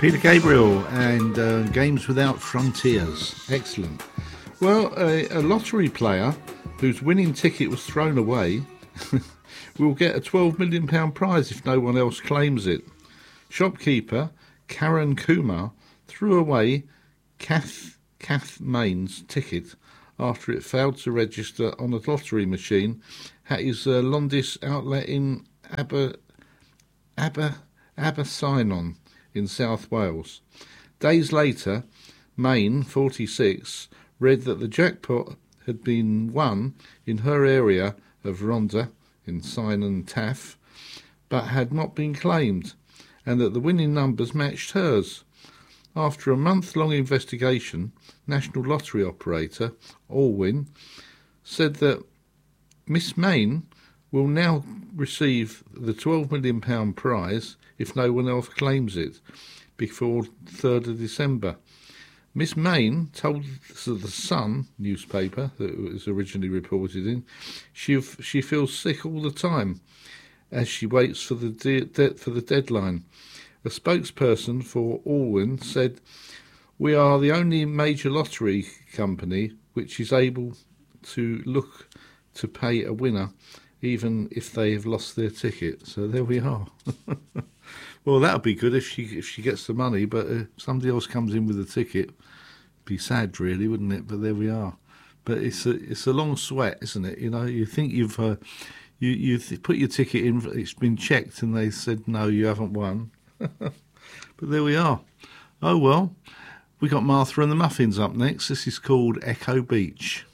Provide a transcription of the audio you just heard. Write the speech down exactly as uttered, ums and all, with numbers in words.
Peter Gabriel and uh, Games Without Frontiers. Excellent. Well, a, a lottery player whose winning ticket was thrown away will get a twelve million pounds prize if no one else claims it. Shopkeeper Karen Kumar threw away Kath, Kath Main's ticket after it failed to register on a lottery machine at his uh, Londis outlet in Aber, Aber, Abercynon in South Wales. Days later, Main, forty-six, read that the jackpot had been won in her area of Rhondda in Cynon Taff, but had not been claimed, and that the winning numbers matched hers. After a month-long investigation, National Lottery operator Allwyn said that Miss Main will now receive the twelve million pounds prize if no one else claims it before third of December. Miss Main told the Sun newspaper that it was originally reported in, she she feels sick all the time as she waits for the de- de- for the deadline. A spokesperson for Allwyn said, "We are the only major lottery company which is able to look to pay a winner even if they have lost their ticket." So there we are. Well, that would be good if she if she gets the money, but if somebody else comes in with a ticket, it'd be sad, really, wouldn't it? But there we are. But it's a it's a long sweat, isn't it? You know, you think you've uh, you you th- put your ticket in, it's been checked, and they said no, you haven't won. But there we are. Oh well, we got Martha and the Muffins up next. This is called Echo Beach.